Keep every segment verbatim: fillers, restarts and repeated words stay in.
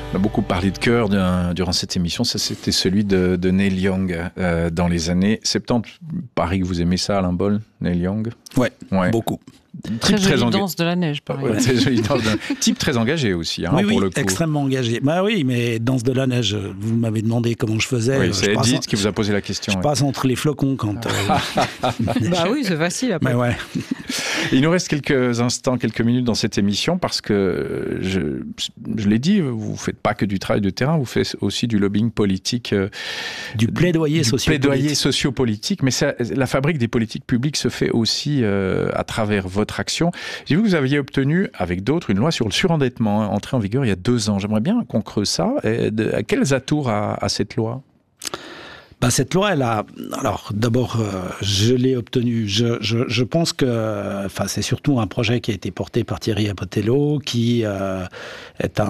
On a beaucoup parlé de cœur durant cette émission. Ça, c'était celui de, de Neil Young euh, dans les années soixante-dix. Pareil que vous aimez ça, Alain Boll, Neil Young. Ouais, ouais. beaucoup. Très Type jolie très enga... danse de la neige, par ouais, très jolie danse de... Type très engagé aussi, hein, oui, pour oui, le coup. extrêmement engagé. Bah oui, mais danse de la neige, vous m'avez demandé comment je faisais. Oui, c'est je Edith en... qui vous a posé la question. Je ouais. passe entre les flocons quand... Euh... bah oui, c'est facile après. Mais ouais. Il nous reste quelques instants, quelques minutes dans cette émission parce que, je, je l'ai dit, vous ne faites pas que du travail de terrain, vous faites aussi du lobbying politique. Euh, du plaidoyer sociopolitique. plaidoyer sociopolitique, mais ça, la fabrique des politiques publiques se fait aussi euh, à travers votre action. J'ai vu que vous aviez obtenu, avec d'autres, une loi sur le surendettement, hein, entrée en vigueur il y a deux ans. J'aimerais bien qu'on creuse ça. Et de, quels atours a, a cette loi ? Ben, cette loi, elle a... Alors, d'abord, euh, je l'ai obtenue. Je, je, je pense que... Enfin, c'est surtout un projet qui a été porté par Thierry Apotello, qui euh, est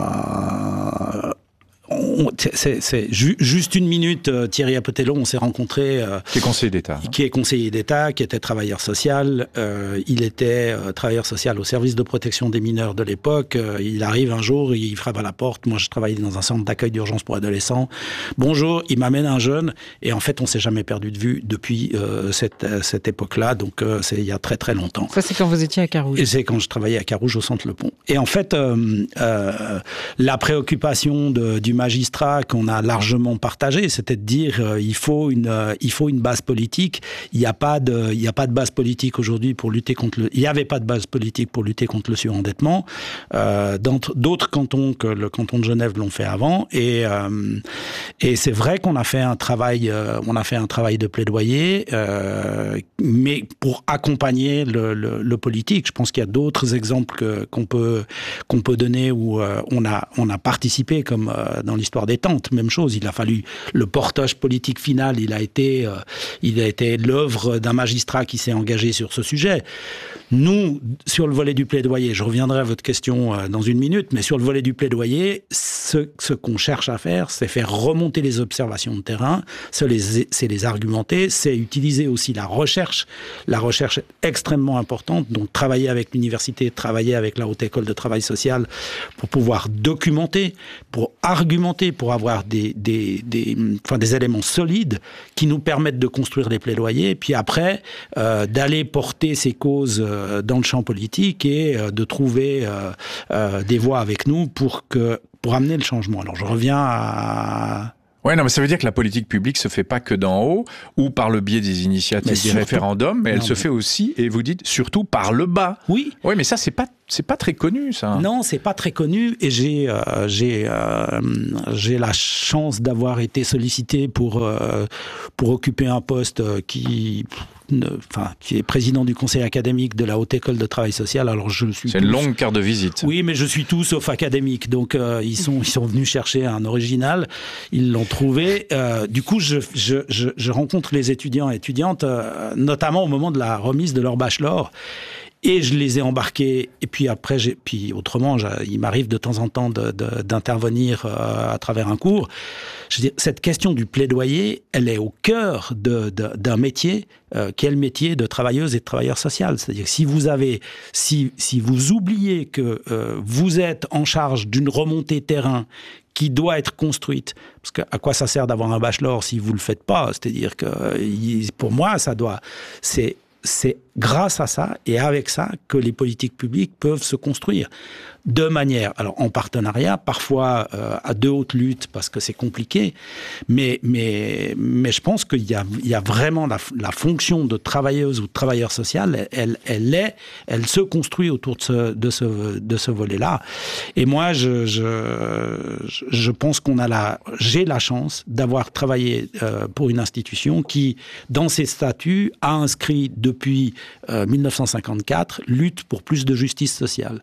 un... On, c'est, c'est ju- juste une minute, euh, Thierry Apotello, on s'est rencontrés... Euh, qui est conseiller d'État. Qui est conseiller d'État, qui était travailleur social. Euh, il était euh, travailleur social au service de protection des mineurs de l'époque. Euh, il arrive un jour, il frappe à la porte. Moi, je travaillais dans un centre d'accueil d'urgence pour adolescents. Bonjour, il m'amène un jeune. Et en fait, on s'est jamais perdu de vue depuis euh, cette, cette époque-là. Donc, euh, c'est il y a très, très longtemps. Ça, c'est quand vous étiez à Carouge. Et c'est quand je travaillais à Carouge, au centre Le Pont. Et en fait, euh, euh, la préoccupation de, du magistrat qu'on a largement partagé, c'était de dire euh, il faut une euh, il faut une base politique. Il n'y a pas de il y a pas de base politique aujourd'hui pour lutter contre le. Il n'y avait pas de base politique pour lutter contre le surendettement. Euh, dans d'autres cantons que le canton de Genève l'ont fait avant. Et euh, et c'est vrai qu'on a fait un travail euh, on a fait un travail de plaidoyer, euh, mais pour accompagner le, le, le politique. Je pense qu'il y a d'autres exemples que, qu'on peut qu'on peut donner où euh, on a on a participé comme euh, dans l'histoire des tentes, même chose. Il a fallu le portage politique final. Il a été, euh, il a été l'œuvre d'un magistrat qui s'est engagé sur ce sujet. Nous, sur le volet du plaidoyer, je reviendrai à votre question euh, dans une minute, mais sur le volet du plaidoyer, ce, ce qu'on cherche à faire, c'est faire remonter les observations de terrain, c'est les, c'est les argumenter, c'est utiliser aussi la recherche. La recherche est extrêmement importante, donc travailler avec l'université, travailler avec la Haute École de Travail Social pour pouvoir documenter, pour argumenter, pour avoir des, des, des, enfin, des éléments solides qui nous permettent de construire des plaidoyers, puis après, euh, d'aller porter ces causes euh, dans le champ politique et euh, de trouver euh, euh, des voies avec nous pour, que, pour amener le changement. Alors je reviens à... Ouais, non, mais ça veut dire que la politique publique se fait pas que d'en haut ou par le biais des initiatives, des référendums, mais elle non, se mais... fait aussi, et vous dites, surtout par le bas. Oui. Oui, mais ça, c'est pas, c'est pas très connu, ça. Non, c'est pas très connu, et j'ai, euh, j'ai, euh, j'ai la chance d'avoir été sollicité pour, euh, pour occuper un poste qui... Enfin, qui est président du conseil académique de la Haute École de Travail Social. Alors je suis. C'est tous... une longue carte de visite. Oui, mais je suis tout sauf académique. Donc euh, ils sont ils sont venus chercher un original. Ils l'ont trouvé. Euh, du coup, je, je je je rencontre les étudiants et étudiantes, euh, notamment au moment de la remise de leur bachelor. Et je les ai embarqués. Et puis après, j'ai, puis autrement, il m'arrive de temps en temps de, de, d'intervenir euh, à travers un cours. Je veux dire, cette question du plaidoyer, elle est au cœur de, de, d'un métier euh, qui est le métier de travailleuse et de travailleur social. C'est-à-dire que si vous avez, si, si vous oubliez que euh, vous êtes en charge d'une remontée terrain qui doit être construite, parce que à quoi ça sert d'avoir un bachelor si vous le faites pas ? C'est-à-dire que pour moi, ça doit, c'est c'est grâce à ça et avec ça que les politiques publiques peuvent se construire de manière, alors en partenariat, parfois euh, à deux hautes luttes parce que c'est compliqué, mais, mais, mais je pense qu'il y a, il y a vraiment la, la fonction de travailleuse ou de travailleur social, elle, elle, est, elle se construit autour de ce, de ce, de ce volet-là. Et moi, je, je, je pense qu'on a la, j'ai la chance d'avoir travaillé euh, pour une institution qui, dans ses statuts, a inscrit depuis euh, dix-neuf cent cinquante-quatre, lutte pour plus de justice sociale.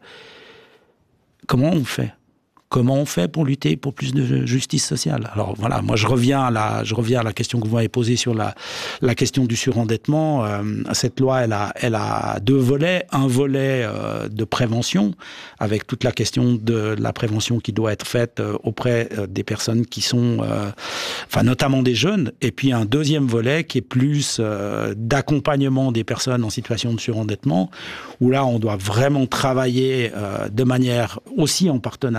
Comment on fait ? Comment on fait pour lutter pour plus de justice sociale ? Alors voilà, moi je reviens à la, je reviens à la question que vous m'avez posée sur la, la question du surendettement. Euh, cette loi, elle a, elle a deux volets. Un volet euh, de prévention, avec toute la question de la prévention qui doit être faite euh, auprès euh, des personnes qui sont, euh, enfin notamment des jeunes. Et puis un deuxième volet qui est plus euh, d'accompagnement des personnes en situation de surendettement, où là on doit vraiment travailler euh, de manière aussi en partenariat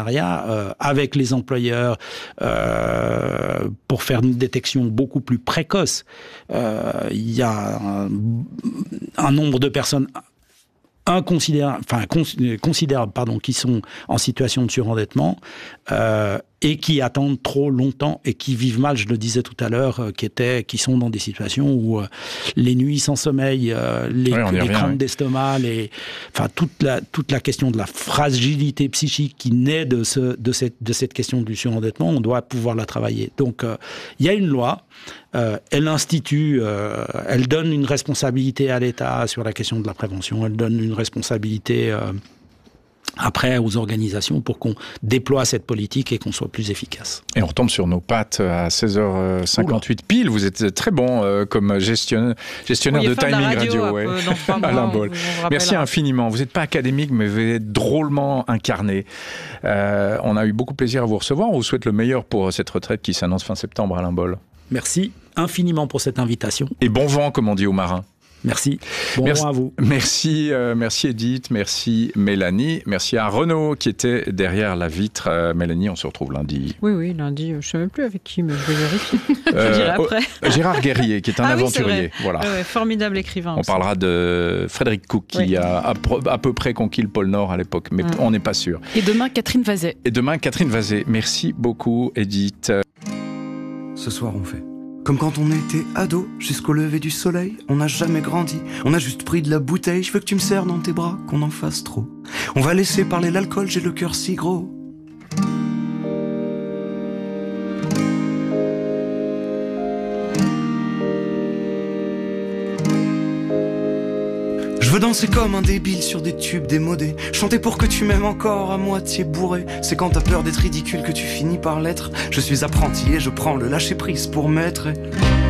euh, avec les employeurs euh, pour faire une détection beaucoup plus précoce. Euh, il y a un, un nombre de personnes inconsidérable, enfin considérable, pardon, qui sont en situation de surendettement euh, et qui attendent trop longtemps et qui vivent mal, je le disais tout à l'heure, euh, qui étaient, qui sont dans des situations où euh, les nuits sans sommeil, euh, les, oui, les crampes oui. d'estomac, les, enfin toute la toute la question de la fragilité psychique qui naît de ce de cette de cette question du surendettement, on doit pouvoir la travailler. Donc euh, il y a une loi. Euh, elle institue, euh, elle donne une responsabilité à l'État sur la question de la prévention, elle donne une responsabilité euh, après aux organisations pour qu'on déploie cette politique et qu'on soit plus efficace. Et on retombe sur nos pattes à seize heures cinquante-huit Oula. Pile. Vous êtes très bon euh, comme gestionnaire, gestionnaire de timing radio. radio ouais. Alain Boll. Merci infiniment. Vous n'êtes pas académique, mais vous êtes drôlement incarné. Euh, on a eu beaucoup de plaisir à vous recevoir. On vous souhaite le meilleur pour cette retraite qui s'annonce fin septembre, Alain Boll. Merci infiniment pour cette invitation. Et bon vent, comme on dit aux marins. Merci. Bon merci, vent à vous. Merci, euh, merci Edith, merci Mélanie, merci à Renaud qui était derrière la vitre. Euh, Mélanie, on se retrouve lundi. Oui, oui, lundi, je ne sais même plus avec qui, mais je vais vérifier. Euh, je dirai après. Oh, Gérard Guerrier, qui est un ah aventurier. Oui, voilà. Ouais, ouais, formidable écrivain. On aussi. parlera de Frédéric Cook qui oui. a à, à peu près conquis le pôle Nord à l'époque, mais mmh. on n'est pas sûr. Et demain, Catherine Vazet. Et demain, Catherine Vazet. Merci beaucoup, Edith. Ce soir, on fait comme quand on était ado, jusqu'au lever du soleil. On n'a jamais grandi, on a juste pris de la bouteille. Je veux que tu me serres dans tes bras, qu'on en fasse trop. On va laisser parler l'alcool, j'ai le cœur si gros. Je veux danser comme un débile sur des tubes démodés. Chanter pour que tu m'aimes encore à moitié bourré. C'est quand t'as peur d'être ridicule que tu finis par l'être. Je suis apprenti et je prends le lâcher prise pour maître. Et...